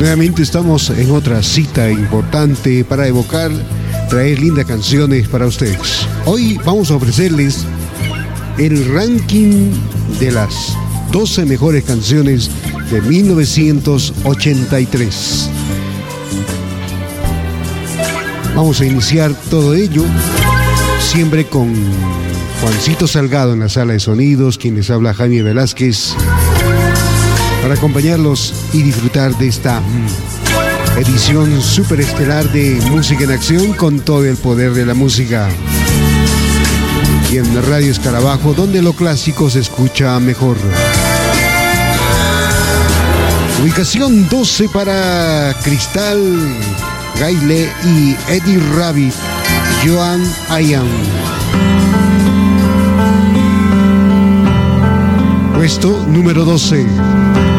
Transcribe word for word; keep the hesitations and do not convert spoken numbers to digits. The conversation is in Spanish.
Nuevamente estamos en otra cita importante para evocar, traer lindas canciones para ustedes. Hoy vamos a ofrecerles el ranking de las doce mejores canciones de mil novecientos ochenta y tres. Vamos a iniciar todo ello siempre con Juancito Salgado en la sala de sonidos, quien les habla Jaime Velázquez, para acompañarlos y disfrutar de esta edición superestelar de Música en Acción con todo el poder de la música. Y en Radio Escarabajo, donde lo clásico se escucha mejor. Ubicación doce para Cristal Gayle y Eddie Rabbit, Joan I Am. Puesto número doce.